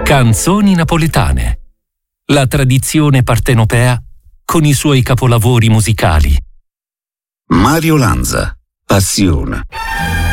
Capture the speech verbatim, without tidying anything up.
Canzoni napoletane. La tradizione partenopea con i suoi capolavori musicali. Mario Lanza, Passione.